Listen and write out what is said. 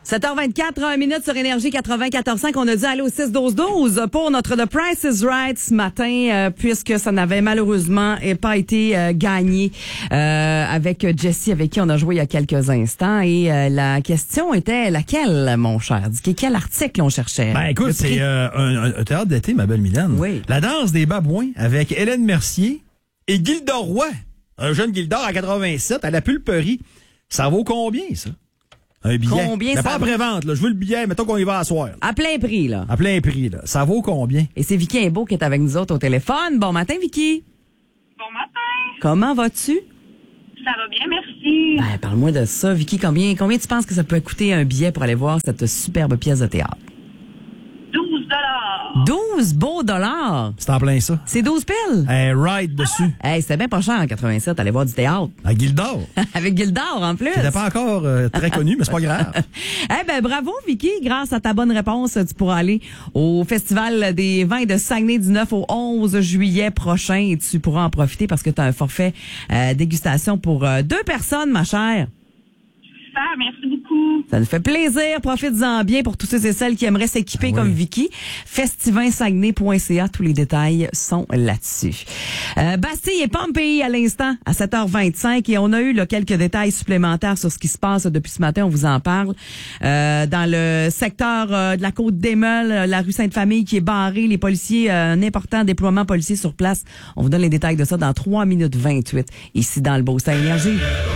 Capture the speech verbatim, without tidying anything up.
sept heures vingt-quatre minutes sur Énergie quatre-vingt-quatorze cinq. On a dû aller au six douze douze pour notre The Price is Right ce matin, euh, puisque ça n'avait malheureusement pas été euh, gagné euh, avec Jessie, avec qui on a joué il y a quelques instants. Et euh, la question était laquelle, mon cher Dicky? Quel article on cherchait? Ben écoute, c'est euh, un, un théâtre d'été, ma belle Mylène. Oui. La danse des babouins avec Hélène Mercier et Gildor Roy. Un jeune Gildor à quatre-vingt-sept à la pulperie. Ça vaut combien, ça? Un billet. Combien mais ça pas en vaut? pré-vente, là. Je veux le billet, mettons qu'on y va à soir. À plein prix, là. À plein prix, là. Ça vaut combien? Et c'est Vicky Imbeau qui est avec nous autres au téléphone. Bon matin, Vicky. Bon matin. Comment vas-tu? Ça va bien, merci. Ben, parle-moi de ça, Vicky. Combien, combien tu penses que ça peut coûter un billet pour aller voir cette superbe pièce de théâtre? douze dollars. douze beaux dollars. C'est en plein ça. C'est douze piles. Un ride dessus. Hey, c'était bien pas cher en quatre-vingt-sept, aller voir du théâtre. À Gildor. Avec Gildor, en plus. C'était pas encore euh, très connu, mais c'est pas grave. Eh ben, bravo, Vicky. Grâce à ta bonne réponse, tu pourras aller au Festival des vins de Saguenay du neuf au onze juillet prochain et tu pourras en profiter parce que tu as un forfait euh, dégustation pour euh, deux personnes, ma chère. Super, merci beaucoup. Ça nous fait plaisir. Profites-en bien pour tous ceux et celles qui aimeraient s'équiper Ah oui. comme Vicky. festivain saguenay point c a. Tous les détails sont là-dessus. Euh, Bastille et Pompéi à l'instant à sept heures vingt-cinq et on a eu là, quelques détails supplémentaires sur ce qui se passe depuis ce matin. On vous en parle. Euh, dans le secteur euh, de la côte des Meules, la rue Sainte-Famille qui est barrée. Les policiers, euh, un important déploiement policier sur place. On vous donne les détails de ça dans trois minutes vingt-huit ici dans le Beau-Style Énergie.